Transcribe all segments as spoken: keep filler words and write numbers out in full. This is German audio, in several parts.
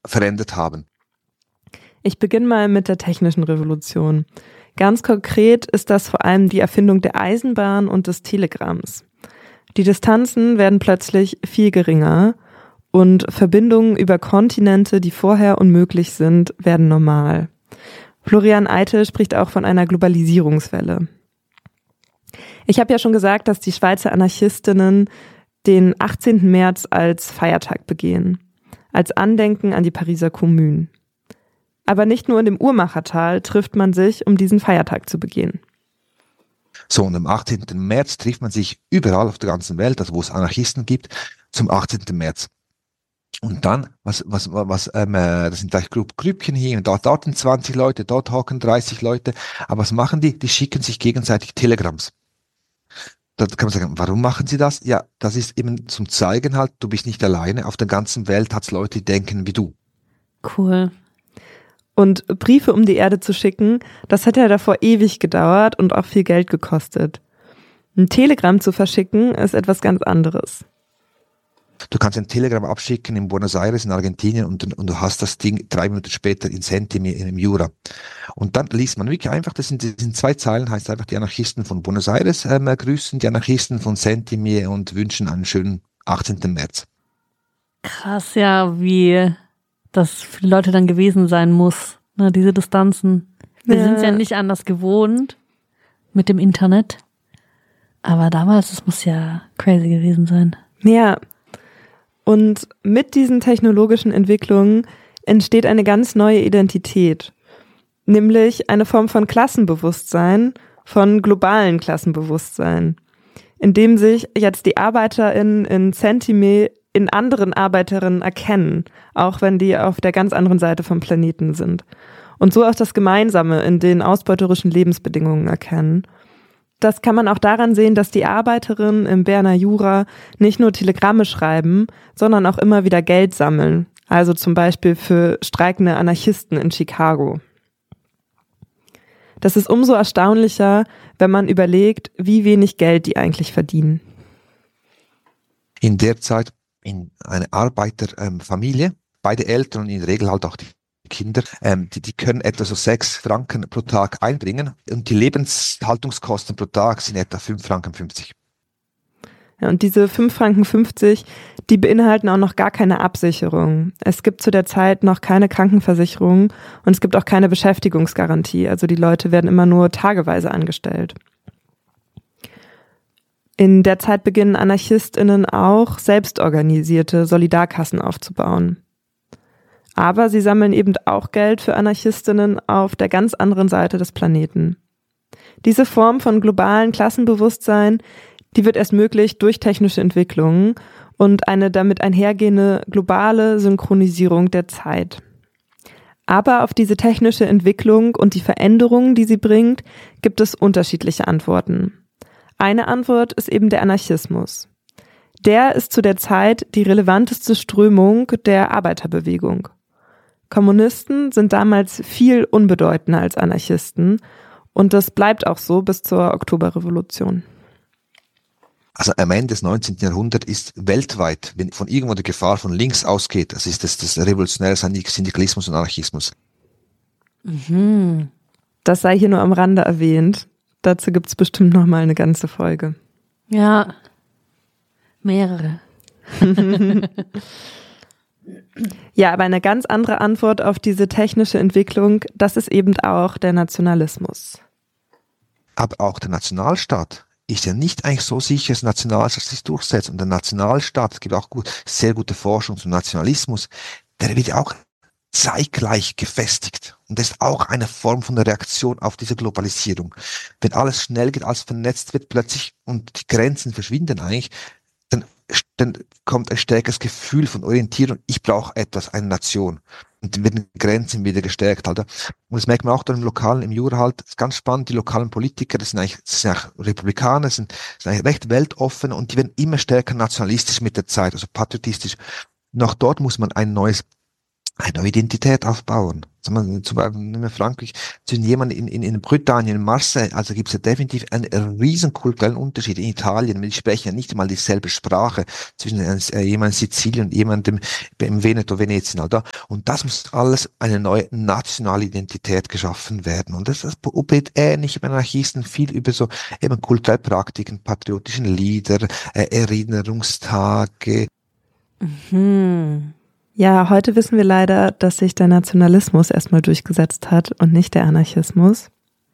verändert haben? Ich beginne mal mit der technischen Revolution. Ganz konkret ist das vor allem die Erfindung der Eisenbahn und des Telegramms. Die Distanzen werden plötzlich viel geringer und Verbindungen über Kontinente, die vorher unmöglich sind, werden normal. Florian Eitel spricht auch von einer Globalisierungswelle. Ich habe ja schon gesagt, dass die Schweizer Anarchistinnen den achtzehnten März als Feiertag begehen, als Andenken an die Pariser Kommune. Aber nicht nur in dem Uhrmachertal trifft man sich, um diesen Feiertag zu begehen. So, und am achtzehnten März trifft man sich überall auf der ganzen Welt, also wo es Anarchisten gibt, zum achtzehnten März. Und dann, was, was, was, ähm, das sind gleich Grüppchen hier und dort, dort sind zwanzig Leute, dort hocken dreißig Leute. Aber was machen die? Die schicken sich gegenseitig Telegrams. Da kann man sagen, warum machen sie das? Ja, das ist eben zum Zeigen halt, du bist nicht alleine. Auf der ganzen Welt hat es Leute, die denken wie du. Cool. Und Briefe um die Erde zu schicken, das hat ja davor ewig gedauert und auch viel Geld gekostet. Ein Telegramm zu verschicken ist etwas ganz anderes. Du kannst ein Telegramm abschicken in Buenos Aires in Argentinien und, und du hast das Ding drei Minuten später in Saint-Imier im Jura. Und dann liest man wirklich einfach, das sind, das sind zwei Zeilen, heißt einfach, die Anarchisten von Buenos Aires ähm, grüßen die Anarchisten von Saint-Imier und wünschen einen schönen achtzehnten März. Krass, ja, wie das für die Leute dann gewesen sein muss, ne, diese Distanzen. Wir Ja. sind es ja nicht anders gewohnt mit dem Internet. Aber damals, das muss ja crazy gewesen sein. Ja, und mit diesen technologischen Entwicklungen entsteht eine ganz neue Identität, nämlich eine Form von Klassenbewusstsein, von globalen Klassenbewusstsein, in dem sich jetzt die ArbeiterInnen in Saint-Imier in anderen Arbeiterinnen erkennen, auch wenn die auf der ganz anderen Seite vom Planeten sind. Und so auch das Gemeinsame in den ausbeuterischen Lebensbedingungen erkennen. Das kann man auch daran sehen, dass die Arbeiterinnen im Berner Jura nicht nur Telegramme schreiben, sondern auch immer wieder Geld sammeln. Also zum Beispiel für streikende Anarchisten in Chicago. Das ist umso erstaunlicher, wenn man überlegt, wie wenig Geld die eigentlich verdienen. In der Zeit in eine Arbeiterfamilie, ähm, beide Eltern und in der Regel halt auch die Kinder, ähm, die, die können etwa so sechs Franken pro Tag einbringen und die Lebenshaltungskosten pro Tag sind etwa fünf Franken fünfzig. Ja, und diese fünf Franken fünfzig, die beinhalten auch noch gar keine Absicherung. Es gibt zu der Zeit noch keine Krankenversicherung und es gibt auch keine Beschäftigungsgarantie. Also die Leute werden immer nur tageweise angestellt. In der Zeit beginnen AnarchistInnen auch, selbstorganisierte Solidarkassen aufzubauen. Aber sie sammeln eben auch Geld für AnarchistInnen auf der ganz anderen Seite des Planeten. Diese Form von globalen Klassenbewusstsein, die wird erst möglich durch technische Entwicklungen und eine damit einhergehende globale Synchronisierung der Zeit. Aber auf diese technische Entwicklung und die Veränderungen, die sie bringt, gibt es unterschiedliche Antworten. Eine Antwort ist eben der Anarchismus. Der ist zu der Zeit die relevanteste Strömung der Arbeiterbewegung. Kommunisten sind damals viel unbedeutender als Anarchisten und das bleibt auch so bis zur Oktoberrevolution. Also am Ende des neunzehnten Jahrhunderts ist weltweit, wenn von irgendwo die Gefahr von links ausgeht, das ist das, das revolutionäre Syndikalismus und Anarchismus. Mhm. Das sei hier nur am Rande erwähnt. Dazu gibt es bestimmt noch mal eine ganze Folge. Ja, mehrere. Ja, aber eine ganz andere Antwort auf diese technische Entwicklung, das ist eben auch der Nationalismus. Aber auch der Nationalstaat ist ja nicht eigentlich so sicher, dass der Nationalstaat sich durchsetzt. Und der Nationalstaat, es gibt auch gut, sehr gute Forschung zum Nationalismus, der wird auch zeitgleich gefestigt. Und das ist auch eine Form von der Reaktion auf diese Globalisierung. Wenn alles schnell geht, alles vernetzt wird plötzlich und die Grenzen verschwinden eigentlich, dann, dann kommt ein stärkeres Gefühl von Orientierung. Ich brauche etwas, eine Nation. Und dann werden Grenzen wieder gestärkt. Halt. Und das merkt man auch dann im Lokalen, im Jura halt, das ist ganz spannend, die lokalen Politiker, das sind eigentlich, das sind eigentlich Republikaner, das sind, das sind eigentlich recht weltoffen und die werden immer stärker nationalistisch mit der Zeit, also patriotistisch. Und auch dort muss man ein neues eine neue Identität aufbauen. Zum Beispiel in Frankreich, zwischen jemandem in, in, in Britannien, in Marseille, also gibt es ja definitiv einen riesen kulturellen Unterschied. In Italien, die sprechen ja nicht mal dieselbe Sprache zwischen äh, jemandem in Sizilien und jemandem im Veneto, Venetien, oder? Und das muss alles eine neue nationale Identität geschaffen werden. Und das, das beobachtet ähnlich bei Anarchisten viel über so eben kulturelle Praktiken, patriotischen Lieder, äh, Erinnerungstage. Mhm. Ja, heute wissen wir leider, dass sich der Nationalismus erstmal durchgesetzt hat und nicht der Anarchismus.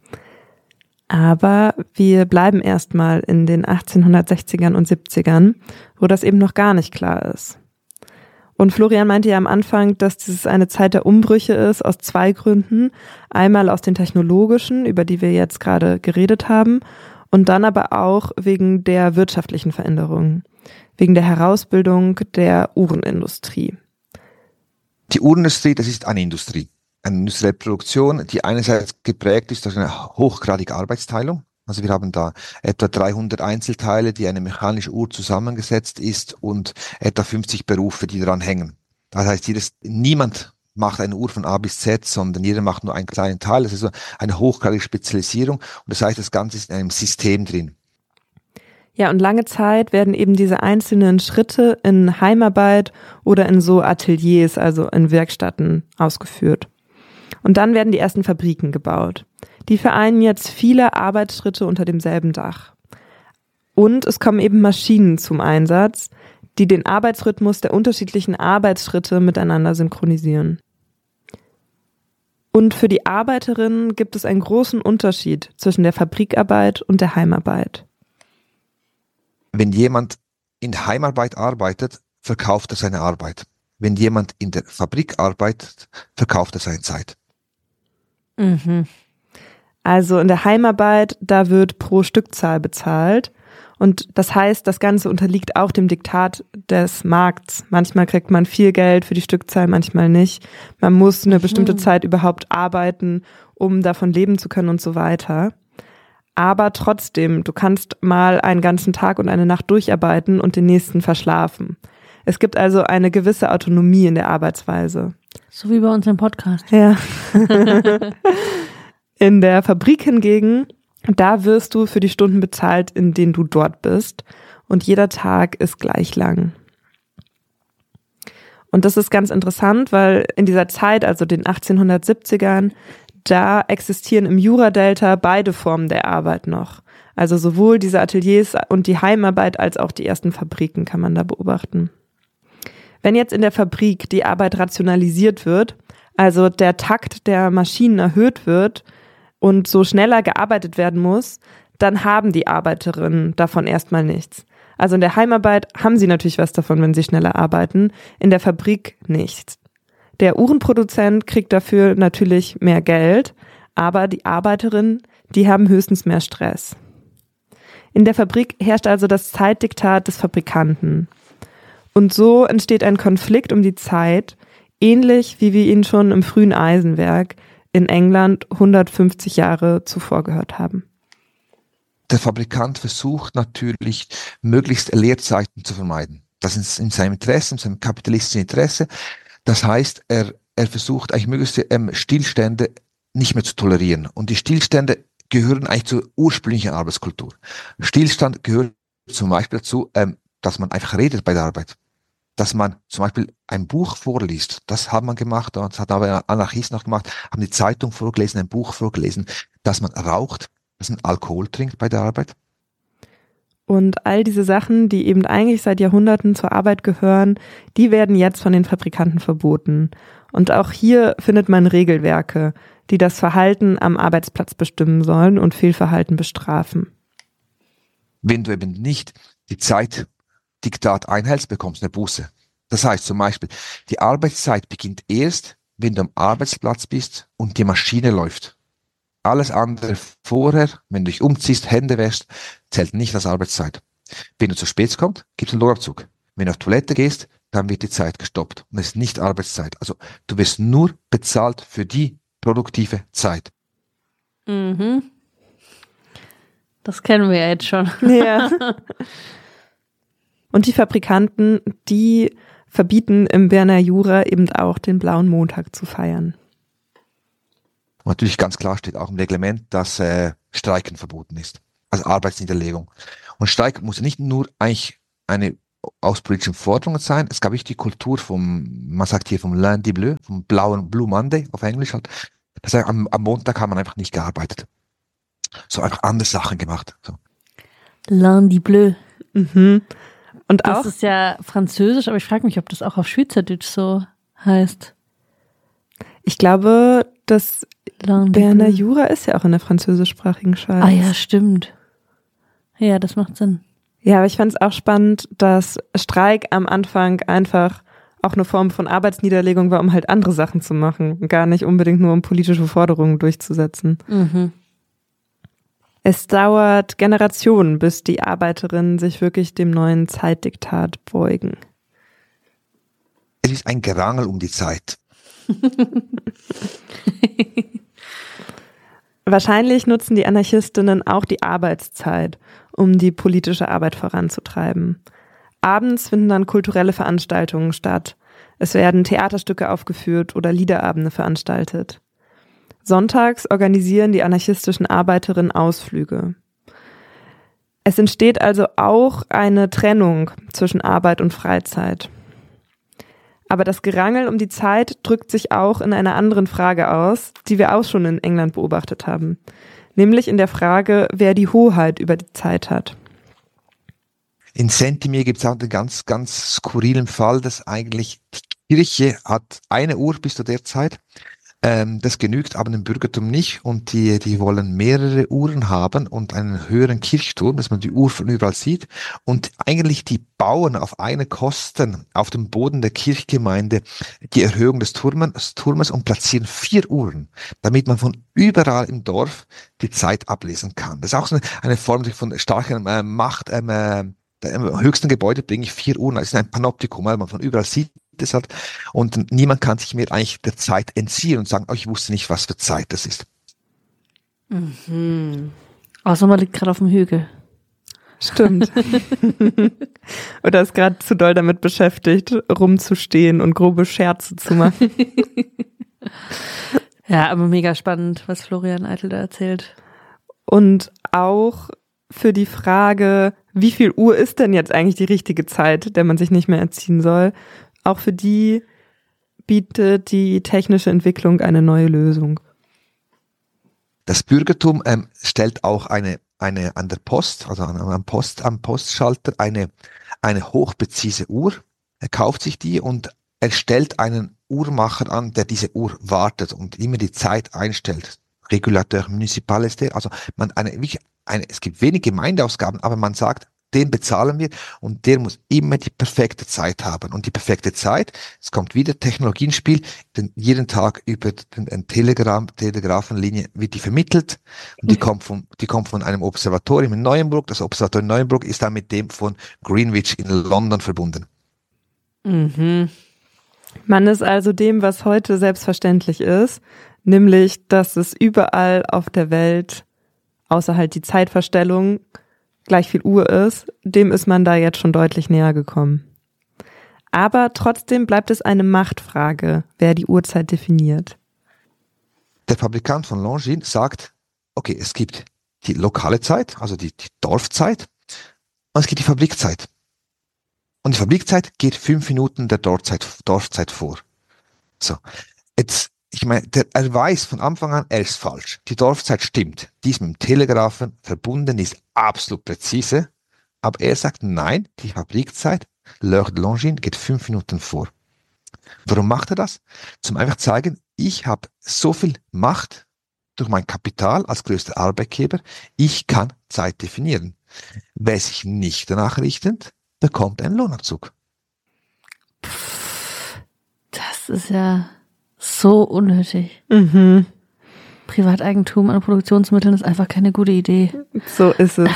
Aber wir bleiben erstmal in den achtzehnhundertsechzigern und siebzigern, wo das eben noch gar nicht klar ist. Und Florian meinte ja am Anfang, dass dieses eine Zeit der Umbrüche ist, aus zwei Gründen. Einmal aus den technologischen, über die wir jetzt gerade geredet haben, und dann aber auch wegen der wirtschaftlichen Veränderungen, wegen der Herausbildung der Uhrenindustrie. Die Uhrenindustrie, das ist eine Industrie, eine industrielle Produktion, die einerseits geprägt ist durch eine hochgradige Arbeitsteilung. Also wir haben da etwa dreihundert Einzelteile, die eine mechanische Uhr zusammengesetzt ist und etwa fünfzig Berufe, die daran hängen. Das heißt, jedes, niemand macht eine Uhr von A bis Z, sondern jeder macht nur einen kleinen Teil. Das ist so eine hochgradige Spezialisierung und das heißt, das Ganze ist in einem System drin. Ja, und lange Zeit werden eben diese einzelnen Schritte in Heimarbeit oder in so Ateliers, also in Werkstätten, ausgeführt. Und dann werden die ersten Fabriken gebaut. Die vereinen jetzt viele Arbeitsschritte unter demselben Dach. Und es kommen eben Maschinen zum Einsatz, die den Arbeitsrhythmus der unterschiedlichen Arbeitsschritte miteinander synchronisieren. Und für die Arbeiterinnen gibt es einen großen Unterschied zwischen der Fabrikarbeit und der Heimarbeit. Wenn jemand in Heimarbeit arbeitet, verkauft er seine Arbeit. Wenn jemand in der Fabrik arbeitet, verkauft er seine Zeit. Mhm. Also in der Heimarbeit, da wird pro Stückzahl bezahlt. Und das heißt, das Ganze unterliegt auch dem Diktat des Markts. Manchmal kriegt man viel Geld für die Stückzahl, manchmal nicht. Man muss eine bestimmte Zeit überhaupt arbeiten, um davon leben zu können und so weiter. Aber trotzdem, du kannst mal einen ganzen Tag und eine Nacht durcharbeiten und den nächsten verschlafen. Es gibt also eine gewisse Autonomie in der Arbeitsweise. So wie bei uns im Podcast. Ja. In der Fabrik hingegen, da wirst du für die Stunden bezahlt, in denen du dort bist. Und jeder Tag ist gleich lang. Und das ist ganz interessant, weil in dieser Zeit, also den achtzehnhundertsiebzigern, da existieren im Jura-Delta beide Formen der Arbeit noch. Also sowohl diese Ateliers und die Heimarbeit als auch die ersten Fabriken kann man da beobachten. Wenn jetzt in der Fabrik die Arbeit rationalisiert wird, also der Takt der Maschinen erhöht wird und so schneller gearbeitet werden muss, dann haben die Arbeiterinnen davon erstmal nichts. Also in der Heimarbeit haben sie natürlich was davon, wenn sie schneller arbeiten, in der Fabrik nichts. Der Uhrenproduzent kriegt dafür natürlich mehr Geld, aber die Arbeiterinnen, die haben höchstens mehr Stress. In der Fabrik herrscht also das Zeitdiktat des Fabrikanten. Und so entsteht ein Konflikt um die Zeit, ähnlich wie wir ihn schon im frühen Eisenwerk in England hundertfünfzig Jahre zuvor gehört haben. Der Fabrikant versucht natürlich, möglichst Leerzeiten zu vermeiden. Das ist in seinem Interesse, in seinem kapitalistischen Interesse. Das heißt, er, er versucht eigentlich möglichst ähm, Stillstände nicht mehr zu tolerieren. Und die Stillstände gehören eigentlich zur ursprünglichen Arbeitskultur. Stillstand gehört zum Beispiel dazu, ähm, dass man einfach redet bei der Arbeit. Dass man zum Beispiel ein Buch vorliest. Das hat man gemacht, das hat aber Anarchisten noch gemacht, haben die Zeitung vorgelesen, ein Buch vorgelesen. Dass man raucht, dass man Alkohol trinkt bei der Arbeit. Und all diese Sachen, die eben eigentlich seit Jahrhunderten zur Arbeit gehören, die werden jetzt von den Fabrikanten verboten. Und auch hier findet man Regelwerke, die das Verhalten am Arbeitsplatz bestimmen sollen und Fehlverhalten bestrafen. Wenn du eben nicht die Zeitdiktat einhältst, bekommst du eine Buße. Das heißt zum Beispiel, die Arbeitszeit beginnt erst, wenn du am Arbeitsplatz bist und die Maschine läuft. Alles andere vorher, wenn du dich umziehst, Hände wäschst, zählt nicht als Arbeitszeit. Wenn du zu spät kommst, gibt es einen Lohnabzug. Wenn du auf Toilette gehst, dann wird die Zeit gestoppt. Und es ist nicht Arbeitszeit. Also du wirst nur bezahlt für die produktive Zeit. Mhm. Das kennen wir ja jetzt schon. Ja. Und die Fabrikanten, die verbieten im Berner Jura eben auch den blauen Montag zu feiern. Und natürlich ganz klar steht auch im Reglement, dass äh, Streiken verboten ist, also Arbeitsniederlegung. Und Streik muss nicht nur eigentlich eine aus politischen Forderungen sein, es gab nicht die Kultur vom, man sagt hier vom Lundi Bleu, vom blauen Blue Monday auf Englisch halt. Das heißt, am, am Montag hat man einfach nicht gearbeitet. So einfach andere Sachen gemacht. So. Lundi Bleu. Mhm. Und Das auch, ist ja französisch, aber ich frage mich, ob das auch auf Schweizerdeutsch so heißt. ich glaube, das Lundi Berner Bleu. Jura ist ja auch in der französischsprachigen Schweiz. Ah ja, stimmt. Ja, das macht Sinn. Ja, aber ich fand es auch spannend, dass Streik am Anfang einfach auch eine Form von Arbeitsniederlegung war, um halt andere Sachen zu machen. Gar nicht unbedingt nur, um politische Forderungen durchzusetzen. Mhm. Es dauert Generationen, bis die Arbeiterinnen sich wirklich dem neuen Zeitdiktat beugen. Es ist ein Gerangel um die Zeit. Wahrscheinlich nutzen die Anarchistinnen auch die Arbeitszeit, um die politische Arbeit voranzutreiben. Abends finden dann kulturelle Veranstaltungen statt. Es werden Theaterstücke aufgeführt oder Liederabende veranstaltet. Sonntags organisieren die anarchistischen Arbeiterinnen Ausflüge. Es entsteht also auch eine Trennung zwischen Arbeit und Freizeit. Aber das Gerangel um die Zeit drückt sich auch in einer anderen Frage aus, die wir auch schon in England beobachtet haben. Nämlich in der Frage, wer die Hoheit über die Zeit hat. In Saint-Imier gibt es auch einen ganz, ganz skurrilen Fall, dass eigentlich die Kirche hat eine Uhr bis zu der Zeit. Ähm, das genügt aber dem Bürgertum nicht und die, die wollen mehrere Uhren haben und einen höheren Kirchturm, dass man die Uhr von überall sieht. Und eigentlich die bauen auf eigene Kosten auf dem Boden der Kirchgemeinde die Erhöhung des Turmes, des Turmes und platzieren vier Uhren, damit man von überall im Dorf die Zeit ablesen kann. Das ist auch so eine, eine Form von starker äh, Macht. Ähm, äh, Im höchsten Gebäude bringe ich vier Uhren. Das ist ein Panoptikum, weil man von überall sieht es halt. Und niemand kann sich mehr eigentlich der Zeit entziehen und sagen, oh, ich wusste nicht, was für Zeit das ist. Mhm. Außer man liegt gerade auf dem Hügel. Stimmt. Oder ist gerade zu doll damit beschäftigt, rumzustehen und grobe Scherze zu machen. Ja, aber mega spannend, was Florian Eitel da erzählt. Und auch für die Frage, wie viel Uhr ist denn jetzt eigentlich die richtige Zeit, der man sich nicht mehr entziehen soll, auch für die bietet die technische Entwicklung eine neue Lösung. Das Bürgertum ähm, stellt auch eine, eine an der Post, also an, am, Post, am Postschalter, eine, eine hochpräzise Uhr. Er kauft sich die und er stellt einen Uhrmacher an, der diese Uhr wartet und immer die Zeit einstellt. Regulateur municipal ist der, also man eine, eine, es gibt wenig Gemeindeausgaben, aber man sagt, den bezahlen wir und der muss immer die perfekte Zeit haben. Und die perfekte Zeit, es kommt wieder Technologie ins Spiel, denn jeden Tag über den, den Telegram, Telegrafenlinie wird die vermittelt und die kommt von, die kommt von einem Observatorium in Neuenburg. Das Observatorium in Neuenburg ist dann mit dem von Greenwich in London verbunden. Mhm. Man ist also dem, was heute selbstverständlich ist, nämlich, dass es überall auf der Welt, außer halt die Zeitverstellung, gleich viel Uhr ist, dem ist man da jetzt schon deutlich näher gekommen. Aber trotzdem bleibt es eine Machtfrage, wer die Uhrzeit definiert. Der Fabrikant von Longines sagt, okay, es gibt die lokale Zeit, also die, die Dorfzeit, und es gibt die Fabrikzeit. Und die Fabrikzeit geht fünf Minuten der Dorfzeit, Dorfzeit vor. So, jetzt, ich meine, der, er weiß von Anfang an, er ist falsch. Die Dorfzeit stimmt. Die ist mit dem Telegrafen verbunden, die ist absolut präzise. Aber er sagt, nein, die Fabrikzeit, L'heure de Longines, geht fünf Minuten vor. Warum macht er das? Zum einfach zeigen, ich habe so viel Macht durch mein Kapital als größter Arbeitgeber, ich kann Zeit definieren. Wer sich nicht danach richtet, bekommt einen Lohnabzug. Das ist ja so unnötig. Mhm. Privateigentum an Produktionsmitteln ist einfach keine gute Idee. So ist es.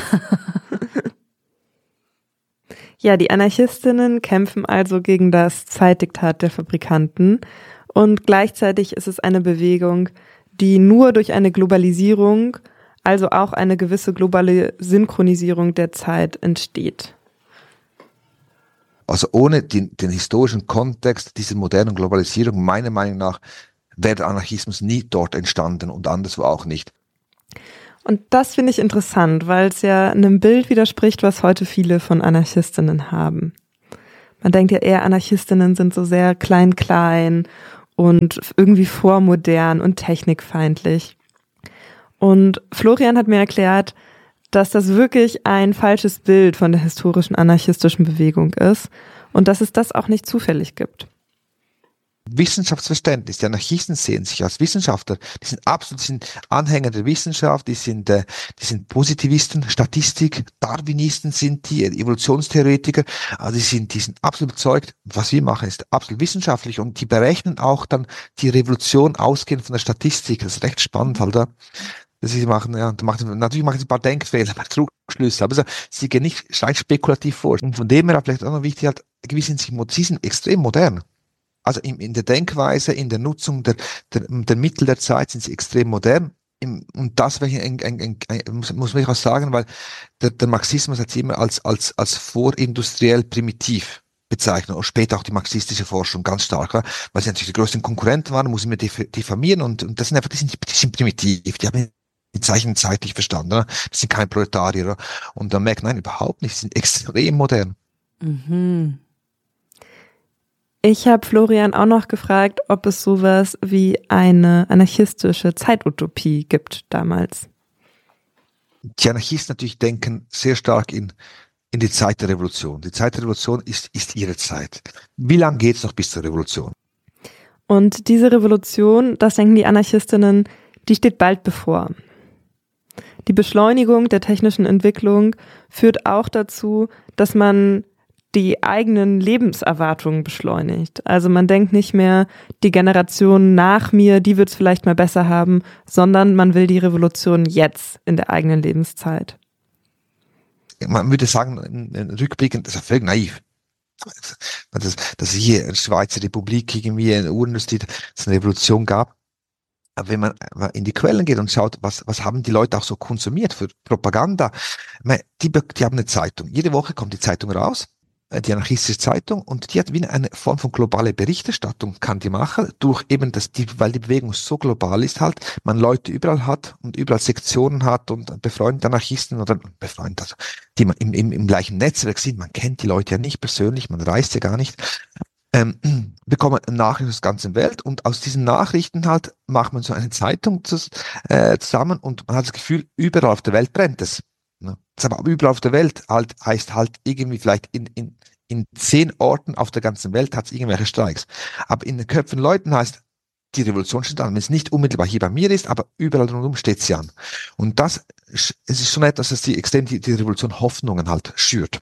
Ja, die Anarchistinnen kämpfen also gegen das Zeitdiktat der Fabrikanten und gleichzeitig ist es eine Bewegung, die nur durch eine Globalisierung, also auch eine gewisse globale Synchronisierung der Zeit entsteht. Also ohne den, den historischen Kontext dieser modernen Globalisierung, meiner Meinung nach, wäre der Anarchismus nie dort entstanden und anderswo auch nicht. Und das finde ich interessant, weil es ja einem Bild widerspricht, was heute viele von Anarchistinnen haben. Man denkt ja eher, Anarchistinnen sind so sehr klein-klein und irgendwie vormodern und technikfeindlich. Und Florian hat mir erklärt, dass das wirklich ein falsches Bild von der historischen anarchistischen Bewegung ist und dass es das auch nicht zufällig gibt. Wissenschaftsverständnis. Die Anarchisten sehen sich als Wissenschaftler. Die sind absolut, die sind Anhänger der Wissenschaft, die sind, äh, die sind Positivisten, Statistik, Darwinisten sind die, Evolutionstheoretiker. Also die sind, die sind absolut überzeugt, was wir machen, ist absolut wissenschaftlich und die berechnen auch dann die Revolution ausgehend von der Statistik. Das ist recht spannend, halt, ja. Das sie machen, ja, da machen, natürlich machen sie ein paar Denkfehler, ein paar Trugschlüsse, aber so, sie gehen nicht rein spekulativ vor. Und von dem her vielleicht auch noch wichtig, halt, gewiss sind sie, sie sind extrem modern. Also in, in der Denkweise, in der Nutzung der, der, der Mittel der Zeit sind sie extrem modern. Im, und das ein, ein, ein, ein, muss, muss man auch sagen, weil der, der Marxismus hat sie immer als, als, als vorindustriell primitiv bezeichnet und später auch die marxistische Forschung ganz stark, weil sie natürlich die größten Konkurrenten waren, muss man diffamieren und, und das sind einfach, die sind, die sind primitiv, die haben die Zeichen zeitlich verstanden, oder? Das sind keine Proletarier, oder? Und dann merkt, nein, überhaupt nicht, sie sind extrem modern. Mhm. Ich habe Florian auch noch gefragt, ob es sowas wie eine anarchistische Zeitutopie gibt damals. Die Anarchisten natürlich denken sehr stark in, in die Zeit der Revolution. Die Zeit der Revolution ist, ist ihre Zeit. Wie lange geht es noch bis zur Revolution? Und diese Revolution, das denken die Anarchistinnen, die steht bald bevor. Die Beschleunigung der technischen Entwicklung führt auch dazu, dass man die eigenen Lebenserwartungen beschleunigt. Also man denkt nicht mehr, die Generation nach mir, die wird es vielleicht mal besser haben, sondern man will die Revolution jetzt in der eigenen Lebenszeit. Man würde sagen, rückblickend, das ist völlig naiv. Dass, dass hier in der Schweizer Republik irgendwie eine Uhrenindustrie, es eine Revolution gab. Aber wenn man in die Quellen geht und schaut, was, was haben die Leute auch so konsumiert für Propaganda, die, die haben eine Zeitung. Jede Woche kommt die Zeitung raus, die anarchistische Zeitung, und die hat wie eine Form von globale Berichterstattung, kann die machen, durch eben das, die, weil die Bewegung so global ist halt, man Leute überall hat und überall Sektionen hat und befreundete Anarchisten oder befreundet, also, die man im, im, im gleichen Netzwerk sind, man kennt die Leute ja nicht persönlich, man reist ja gar nicht, ähm, bekommen Nachrichten aus der ganzen Welt und aus diesen Nachrichten halt macht man so eine Zeitung zus, äh, zusammen und man hat das Gefühl, überall auf der Welt brennt es. Das aber überall auf der Welt halt, heißt halt irgendwie vielleicht in, in, in zehn Orten auf der ganzen Welt hat es irgendwelche Streiks. Aber in den Köpfen Leuten heißt, die Revolution steht an. Wenn es nicht unmittelbar hier bei mir ist, aber überall rundherum steht sie an. Und das, es ist schon etwas, dass die extrem die, die Revolution Hoffnungen halt schürt.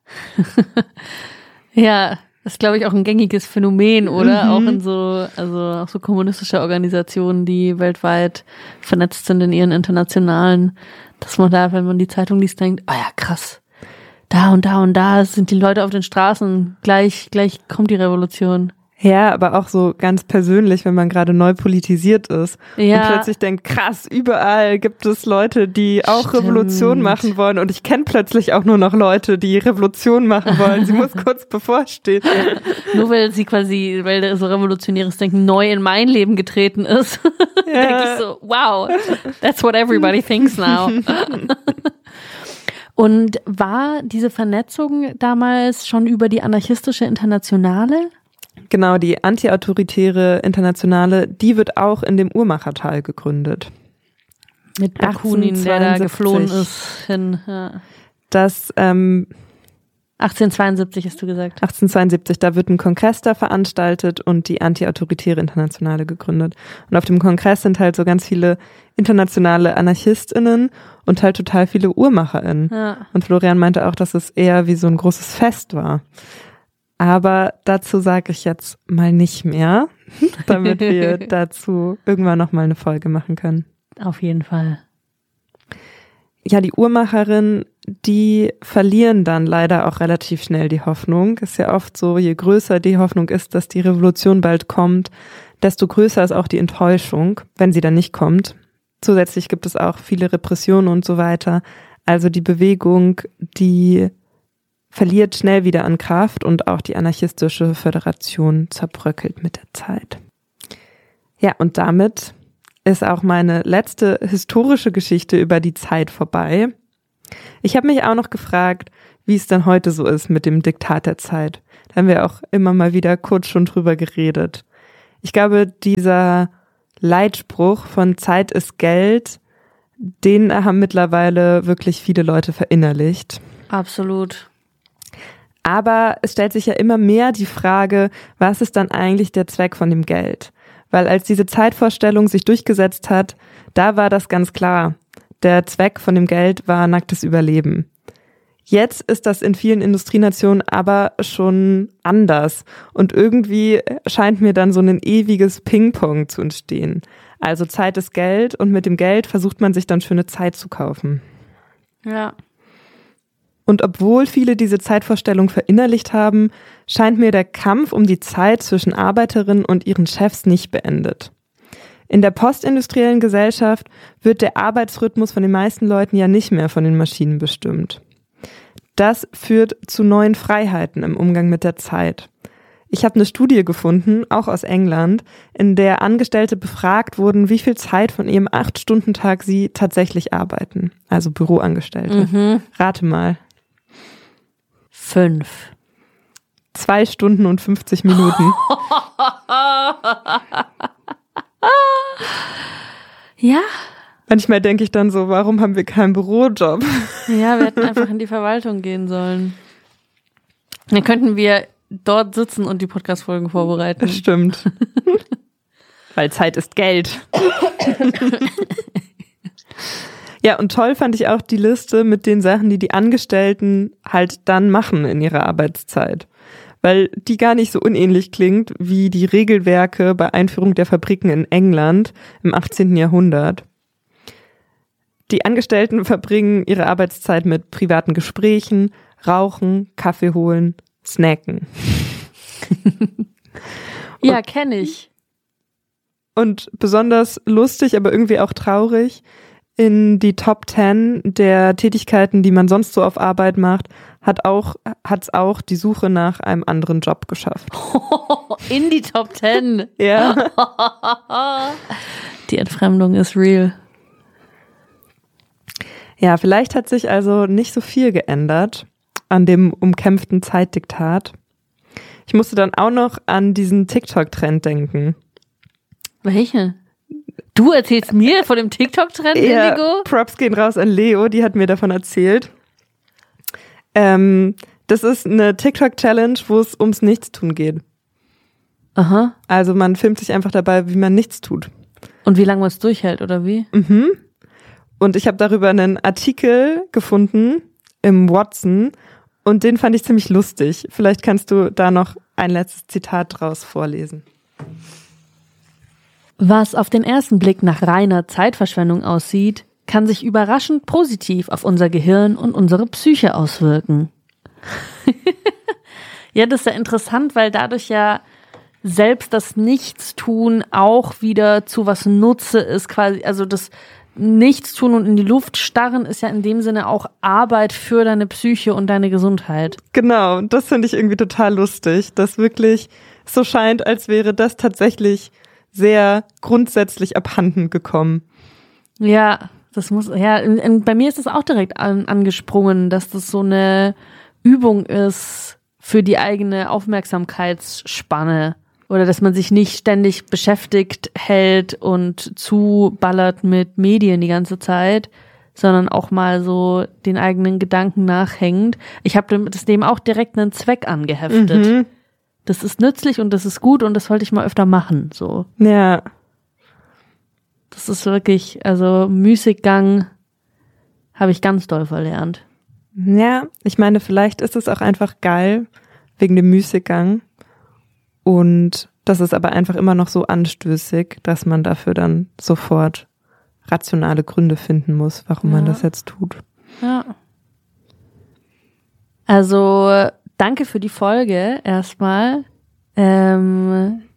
Ja, das ist, glaube ich, auch ein gängiges Phänomen, oder? Mhm. Auch in so, also auch so kommunistische Organisationen, die weltweit vernetzt sind in ihren internationalen, dass man da, wenn man die Zeitung liest, denkt, oh ja, krass, da und da und da sind die Leute auf den Straßen, gleich, gleich kommt die Revolution. Ja, aber auch so ganz persönlich, wenn man gerade neu politisiert ist Ja. und plötzlich denkt, krass, überall gibt es Leute, die auch Stimmt. Revolution machen wollen und ich kenne plötzlich auch nur noch Leute, die Revolution machen wollen. Sie muss kurz bevorstehen. Nur weil sie quasi, weil so revolutionäres Denken neu in mein Leben getreten ist, Ja. denke ich so, wow, that's what everybody thinks now. Und war diese Vernetzung damals schon über die anarchistische Internationale? Genau, die antiautoritäre Internationale, die wird auch in dem Uhrmachertal gegründet. Mit Bakunin, der da achtzehnhundertzweiundsiebzig. geflohen ist, hin. Ja. Das ähm, achtzehnhundertzweiundsiebzig hast du gesagt. achtzehnhundertzweiundsiebzig, da wird ein Kongress da veranstaltet und die antiautoritäre Internationale gegründet. Und auf dem Kongress sind halt so ganz viele internationale AnarchistInnen und halt total viele UhrmacherInnen. Ja. Und Florian meinte auch, dass es eher wie so ein großes Fest war. Aber dazu sage ich jetzt mal nicht mehr, damit wir dazu irgendwann nochmal eine Folge machen können. Auf jeden Fall. Ja, die Uhrmacherin, die verlieren dann leider auch relativ schnell die Hoffnung. Ist ja oft so, je größer die Hoffnung ist, dass die Revolution bald kommt, desto größer ist auch die Enttäuschung, wenn sie dann nicht kommt. Zusätzlich gibt es auch viele Repressionen und so weiter. Also die Bewegung, die verliert schnell wieder an Kraft und auch die anarchistische Föderation zerbröckelt mit der Zeit. Ja, und damit ist auch meine letzte historische Geschichte über die Zeit vorbei. Ich habe mich auch noch gefragt, wie es dann heute so ist mit dem Diktat der Zeit. Da haben wir auch immer mal wieder kurz schon drüber geredet. Ich glaube, dieser Leitspruch von Zeit ist Geld, den haben mittlerweile wirklich viele Leute verinnerlicht. Absolut. Aber es stellt sich ja immer mehr die Frage, was ist dann eigentlich der Zweck von dem Geld? Weil als diese Zeitvorstellung sich durchgesetzt hat, da war das ganz klar. Der Zweck von dem Geld war nacktes Überleben. Jetzt ist das in vielen Industrienationen aber schon anders. Und irgendwie scheint mir dann so ein ewiges Ping-Pong zu entstehen. Also Zeit ist Geld und mit dem Geld versucht man sich dann schöne Zeit zu kaufen. Ja. Und obwohl viele diese Zeitvorstellung verinnerlicht haben, scheint mir der Kampf um die Zeit zwischen Arbeiterinnen und ihren Chefs nicht beendet. In der postindustriellen Gesellschaft wird der Arbeitsrhythmus von den meisten Leuten ja nicht mehr von den Maschinen bestimmt. Das führt zu neuen Freiheiten im Umgang mit der Zeit. Ich habe eine Studie gefunden, auch aus England, in der Angestellte befragt wurden, wie viel Zeit von ihrem acht-Stunden-Tag sie tatsächlich arbeiten. Also Büroangestellte. Mhm. Rate mal. Fünf. Zwei Stunden und fünfzig Minuten. Ja. Manchmal denke ich dann so, warum haben wir keinen Bürojob? Ja, wir hätten einfach in die Verwaltung gehen sollen. Dann könnten wir dort sitzen und die Podcast-Folgen vorbereiten. Das stimmt. Weil Zeit ist Geld. Ja, und toll fand ich auch die Liste mit den Sachen, die die Angestellten halt dann machen in ihrer Arbeitszeit. Weil die gar nicht so unähnlich klingt wie die Regelwerke bei Einführung der Fabriken in England im achtzehnten Jahrhundert. Die Angestellten verbringen ihre Arbeitszeit mit privaten Gesprächen, Rauchen, Kaffee holen, Snacken. Ja, kenne ich. Und besonders lustig, aber irgendwie auch traurig, in die Top Ten der Tätigkeiten, die man sonst so auf Arbeit macht, hat auch hat's auch die Suche nach einem anderen Job geschafft. In die Top Ten. Ja. Die Entfremdung ist real. Ja, vielleicht hat sich also nicht so viel geändert an dem umkämpften Zeitdiktat. Ich musste dann auch noch an diesen TikTok-Trend denken. Welche? Du erzählst mir von dem TikTok-Trend, ja, Indigo? Props gehen raus an Leo, die hat mir davon erzählt. Ähm, das ist eine TikTok-Challenge, wo es ums Nichtstun geht. Aha. Also man filmt sich einfach dabei, wie man nichts tut. Und wie lange man es durchhält, oder wie? Mhm. Und ich habe darüber einen Artikel gefunden im Watson und den fand ich ziemlich lustig. Vielleicht kannst du da noch ein letztes Zitat draus vorlesen. Was auf den ersten Blick nach reiner Zeitverschwendung aussieht, kann sich überraschend positiv auf unser Gehirn und unsere Psyche auswirken. Ja, das ist ja interessant, weil dadurch ja selbst das Nichtstun auch wieder zu was Nutze ist, quasi, also das Nichtstun und in die Luft starren ist ja in dem Sinne auch Arbeit für deine Psyche und deine Gesundheit. Genau, und das finde ich irgendwie total lustig, dass wirklich so scheint, als wäre das tatsächlich sehr grundsätzlich abhanden gekommen. Ja, das muss, ja, in, in, bei mir ist es auch direkt an, angesprungen, dass das so eine Übung ist für die eigene Aufmerksamkeitsspanne. Oder dass man sich nicht ständig beschäftigt hält und zuballert mit Medien die ganze Zeit, sondern auch mal so den eigenen Gedanken nachhängt. Ich habe das dem auch direkt einen Zweck angeheftet. Mhm. Das ist nützlich und das ist gut und das sollte ich mal öfter machen. So. Ja. Das ist wirklich, also Müßiggang habe ich ganz doll verlernt. Ja, ich meine, vielleicht ist es auch einfach geil wegen dem Müßiggang. Und das ist aber einfach immer noch so anstößig, dass man dafür dann sofort rationale Gründe finden muss, warum ja. man das jetzt tut. Ja. Also danke für die Folge erstmal. Ähm,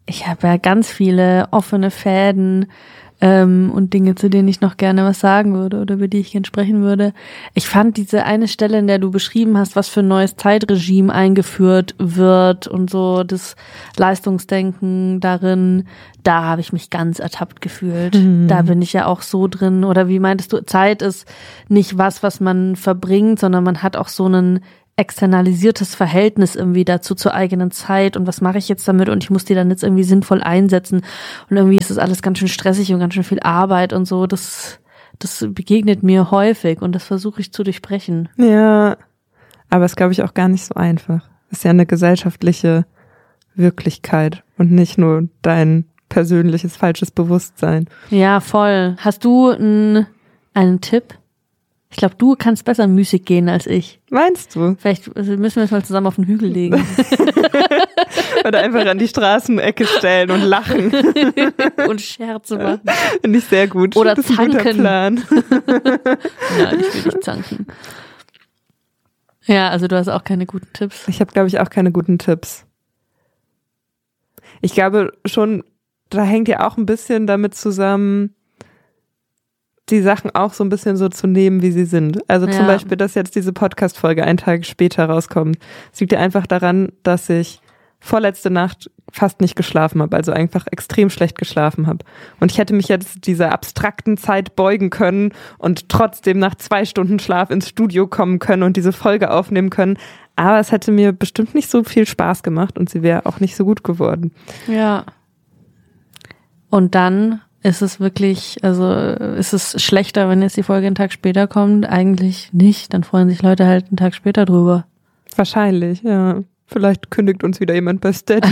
ich habe ja ganz viele offene Fäden ähm, und Dinge, zu denen ich noch gerne was sagen würde oder über die ich gerne sprechen würde. Ich fand diese eine Stelle, in der du beschrieben hast, was für ein neues Zeitregime eingeführt wird und so das Leistungsdenken darin, da habe ich mich ganz ertappt gefühlt. Mhm. Da bin ich ja auch so drin. Oder wie meintest du, Zeit ist nicht was, was man verbringt, sondern man hat auch so einen externalisiertes Verhältnis irgendwie dazu zur eigenen Zeit und was mache ich jetzt damit und ich muss die dann jetzt irgendwie sinnvoll einsetzen und irgendwie ist das alles ganz schön stressig und ganz schön viel Arbeit und so, das das begegnet mir häufig und das versuche ich zu durchbrechen. Ja, aber es ist, glaube ich, auch gar nicht so einfach. Es ist ja eine gesellschaftliche Wirklichkeit und nicht nur dein persönliches falsches Bewusstsein. Ja, voll. Hast du einen, einen Tipp? Ich glaube, du kannst besser Musik gehen als ich. Meinst du? Vielleicht müssen wir uns mal zusammen auf den Hügel legen. Oder einfach an die Straßenecke stellen und lachen. Und Scherze machen. Finde ich sehr gut. Oder das ist zanken. Ein guter Plan. Nein, ich will nicht zanken. Ja, also du hast auch keine guten Tipps. Ich habe, glaube ich, auch keine guten Tipps. Ich glaube schon, da hängt ja auch ein bisschen damit zusammen, die Sachen auch so ein bisschen so zu nehmen, wie sie sind. Also zum ja. Beispiel, dass jetzt diese Podcast-Folge einen Tag später rauskommt. Es liegt ja einfach daran, dass ich vorletzte Nacht fast nicht geschlafen habe, also einfach extrem schlecht geschlafen habe. Und ich hätte mich jetzt dieser abstrakten Zeit beugen können und trotzdem nach zwei Stunden Schlaf ins Studio kommen können und diese Folge aufnehmen können. Aber es hätte mir bestimmt nicht so viel Spaß gemacht und sie wäre auch nicht so gut geworden. Ja. Und dann ist es wirklich, also ist es schlechter, wenn jetzt die Folge einen Tag später kommt? Eigentlich nicht. Dann freuen sich Leute halt einen Tag später drüber. Wahrscheinlich, ja. Vielleicht kündigt uns wieder jemand bei Steady.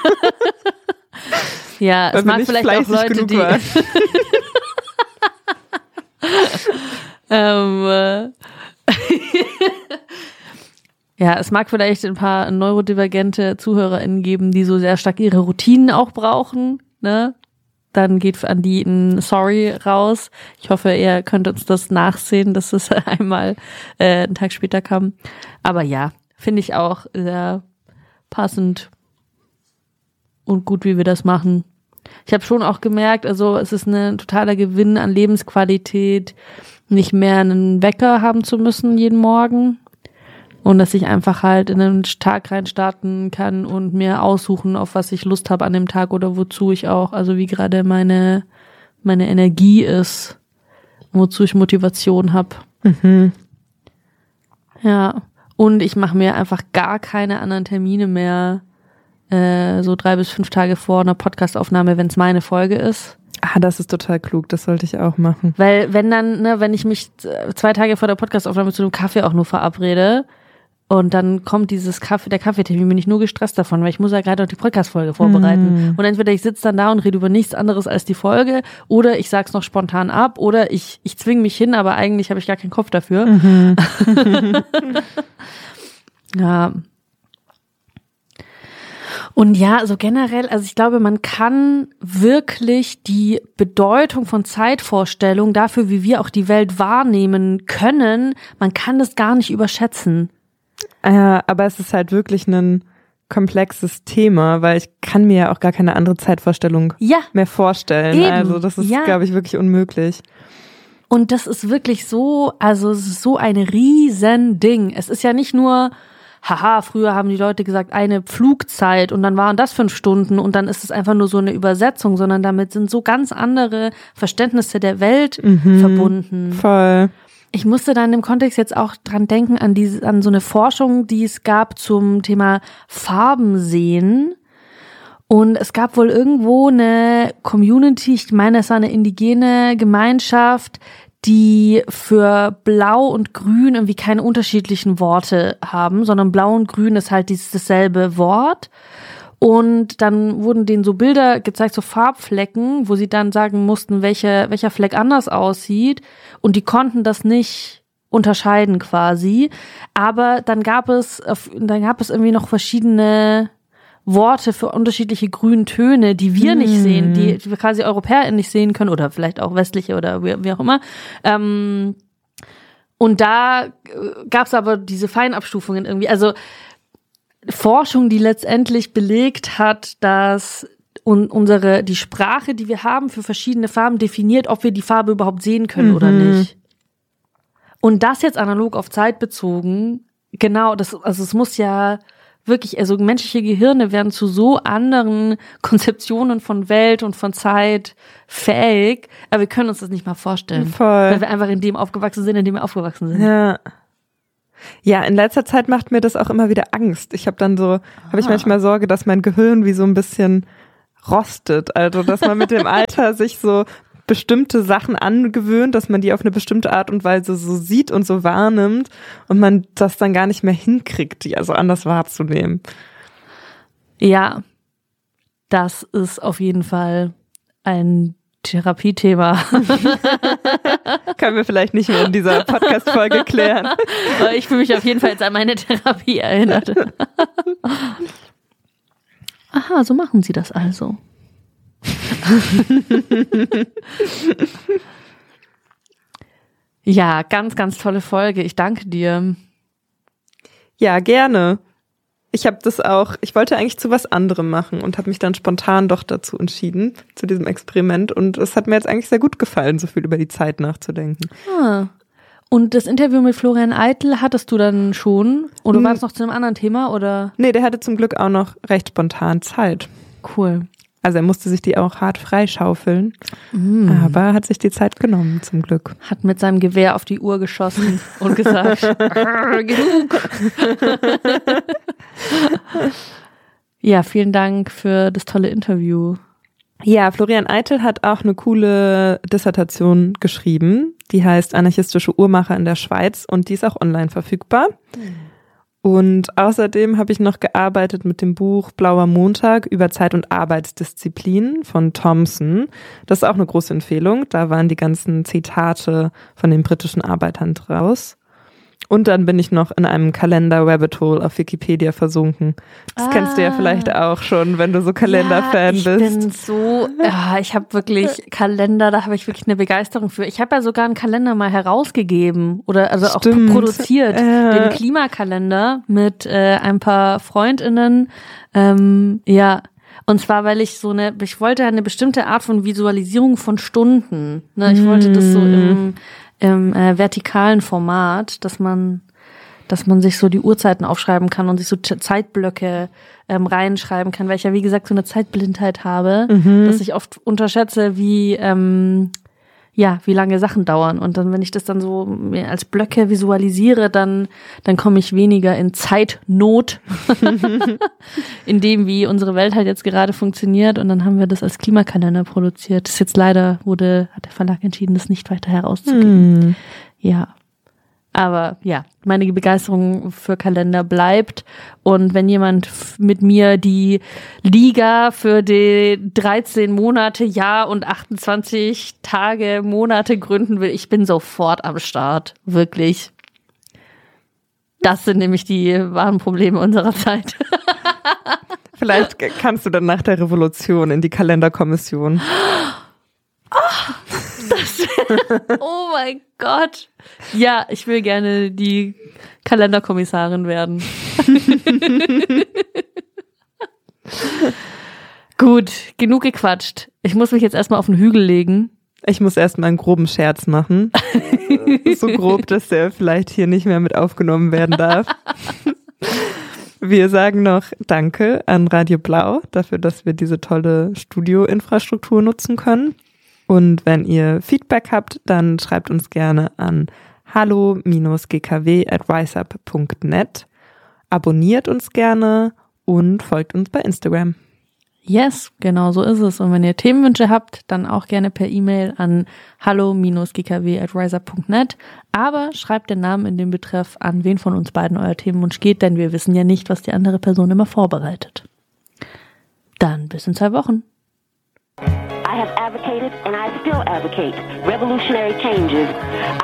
Ja, es mag vielleicht auch Leute, die ähm, äh ja, es mag vielleicht ein paar neurodivergente ZuhörerInnen geben, die so sehr stark ihre Routinen auch brauchen, ne? Dann geht an die ein Sorry raus. Ich hoffe, ihr könnt uns das nachsehen, dass es einmal äh, einen Tag später kam. Aber ja, finde ich auch sehr passend und gut, wie wir das machen. Ich habe schon auch gemerkt, also es ist ein totaler Gewinn an Lebensqualität, nicht mehr einen Wecker haben zu müssen jeden Morgen. Und dass ich einfach halt in einen Tag reinstarten kann und mir aussuchen, auf was ich Lust habe an dem Tag oder wozu ich auch, also wie gerade meine meine Energie ist, wozu ich Motivation habe. Mhm. Ja, und ich mache mir einfach gar keine anderen Termine mehr, äh, so drei bis fünf Tage vor einer Podcastaufnahme, wenn es meine Folge ist. Ah, das ist total klug, das sollte ich auch machen. Weil wenn dann, ne, wenn ich mich zwei Tage vor der Podcastaufnahme zu einem Kaffee auch nur verabrede, und dann kommt dieses Kaffee, der Kaffeetermin, bin ich nur gestresst davon, weil ich muss ja gerade auch die Podcast-Folge vorbereiten. Mm. Und entweder ich sitze dann da und rede über nichts anderes als die Folge, oder ich sag's noch spontan ab, oder ich ich zwinge mich hin, aber eigentlich habe ich gar keinen Kopf dafür. Mhm. Ja. Und ja, so generell, also ich glaube, man kann wirklich die Bedeutung von Zeitvorstellung dafür, wie wir auch die Welt wahrnehmen können, man kann das gar nicht überschätzen. Ja, aber es ist halt wirklich ein komplexes Thema, weil ich kann mir ja auch gar keine andere Zeitvorstellung ja, mehr vorstellen. Eben. Also das ist, ja. glaube ich, wirklich unmöglich. Und das ist wirklich so, also es ist so ein Riesending. Es ist ja nicht nur, haha, früher haben die Leute gesagt, eine Flugzeit und dann waren das fünf Stunden und dann ist es einfach nur so eine Übersetzung, sondern damit sind so ganz andere Verständnisse der Welt mhm, verbunden. Voll. Ich musste dann im Kontext jetzt auch dran denken, an diese, an so eine Forschung, die es gab zum Thema Farben sehen. Und es gab wohl irgendwo eine Community, ich meine, es war eine indigene Gemeinschaft, die für Blau und Grün irgendwie keine unterschiedlichen Worte haben, sondern Blau und Grün ist halt dieses dasselbe Wort. Und dann wurden denen so Bilder gezeigt, so Farbflecken, wo sie dann sagen mussten, welche, welcher Fleck anders aussieht. Und die konnten das nicht unterscheiden quasi. Aber dann gab es, dann gab es irgendwie noch verschiedene Worte für unterschiedliche grünen Töne, die wir hm. nicht sehen, die, die wir quasi EuropäerInnen nicht sehen können oder vielleicht auch westliche oder wie, wie auch immer. Ähm, und da gab es aber diese Feinabstufungen irgendwie. Also Forschung, die letztendlich belegt hat, dass und unsere, die Sprache, die wir haben für verschiedene Farben, definiert, ob wir die Farbe überhaupt sehen können mhm. oder nicht. Und das jetzt analog auf Zeit bezogen, genau, das, also es muss ja wirklich, also menschliche Gehirne werden zu so anderen Konzeptionen von Welt und von Zeit fähig, aber wir können uns das nicht mal vorstellen. Voll. Weil wir einfach in dem aufgewachsen sind, in dem wir aufgewachsen sind. Ja. Ja, in letzter Zeit macht mir das auch immer wieder Angst. Ich habe dann so, ah. habe ich manchmal Sorge, dass mein Gehirn wie so ein bisschen rostet. Also, dass man mit dem Alter sich so bestimmte Sachen angewöhnt, dass man die auf eine bestimmte Art und Weise so sieht und so wahrnimmt und man das dann gar nicht mehr hinkriegt, die also anders wahrzunehmen. Ja, das ist auf jeden Fall ein Therapiethema. Können wir vielleicht nicht mehr in dieser Podcast-Folge klären. Aber ich fühle mich auf jeden Fall jetzt an meine Therapie erinnert. Aha, so machen Sie das also. Ja, ganz, ganz tolle Folge. Ich danke dir. Ja, gerne. Ich habe das auch, ich wollte eigentlich zu was anderem machen und habe mich dann spontan doch dazu entschieden, zu diesem Experiment. Und es hat mir jetzt eigentlich sehr gut gefallen, so viel über die Zeit nachzudenken. Ah. Und das Interview mit Florian Eitel hattest du dann schon? Oder war es noch zu einem anderen Thema? Oder? Nee, der hatte zum Glück auch noch recht spontan Zeit. Cool. Also er musste sich die auch hart freischaufeln, mm. aber hat sich die Zeit genommen, zum Glück. Hat mit seinem Gewehr auf die Uhr geschossen und gesagt, genug. Ja, vielen Dank für das tolle Interview. Ja, Florian Eitel hat auch eine coole Dissertation geschrieben, die heißt Anarchistische Uhrmacher in der Schweiz und die ist auch online verfügbar. Mm. Und außerdem habe ich noch gearbeitet mit dem Buch Blauer Montag über Zeit- und Arbeitsdisziplin von Thompson. Das ist auch eine große Empfehlung. Da waren die ganzen Zitate von den britischen Arbeitern draus. Und dann bin ich noch in einem Kalender-Rabbit Hole auf Wikipedia versunken. Das ah. kennst du ja vielleicht auch schon, wenn du so Kalender-Fan ja, bist. Ich bin so, ja, ich habe wirklich Kalender, da habe ich wirklich eine Begeisterung für. Ich habe ja sogar einen Kalender mal herausgegeben oder also Stimmt. auch produziert, ja. den Klimakalender mit äh, ein paar FreundInnen. Ähm, ja, und zwar, weil ich so eine, ich wollte eine bestimmte Art von Visualisierung von Stunden. Ne? Ich wollte das so im im äh, vertikalen Format, dass man dass man sich so die Uhrzeiten aufschreiben kann und sich so Zeitblöcke ähm, reinschreiben kann, weil ich ja wie gesagt so eine Zeitblindheit habe, mhm. dass ich oft unterschätze, wie ähm, ja wie lange Sachen dauern und dann wenn ich das dann so als Blöcke visualisiere, dann dann komme ich weniger in Zeitnot, in dem wie unsere Welt halt jetzt gerade funktioniert und dann haben wir das als Klimakalender produziert. Das ist jetzt leider wurde hat der Verlag entschieden, das nicht weiter herauszugeben. Hm. Ja. Aber ja, meine Begeisterung für Kalender bleibt. Und wenn jemand f- mit mir die Liga für die dreizehn Monate, Jahr und achtundzwanzig Tage, Monate gründen will, ich bin sofort am Start. Wirklich. Das sind nämlich die wahren Probleme unserer Zeit. Vielleicht kannst du dann nach der Revolution in die Kalenderkommission. Oh, das, oh mein Gott. Ja, ich will gerne die Kalenderkommissarin werden. Gut, genug gequatscht. Ich muss mich jetzt erstmal auf den Hügel legen. Ich muss erstmal einen groben Scherz machen. So grob, dass der vielleicht hier nicht mehr mit aufgenommen werden darf. Wir sagen noch Danke an Radio Blau dafür, dass wir diese tolle Studioinfrastruktur nutzen können. Und wenn ihr Feedback habt, dann schreibt uns gerne an hallo g k w at riseup punkt net. Abonniert uns gerne und folgt uns bei Instagram. Yes, genau so ist es. Und wenn ihr Themenwünsche habt, dann auch gerne per E-Mail an hallo g k w at riseup punkt net. Aber schreibt den Namen in den Betreff, an wen von uns beiden euer Themenwunsch geht, denn wir wissen ja nicht, was die andere Person immer vorbereitet. Dann bis in zwei Wochen. I have advocated and I still advocate revolutionary changes.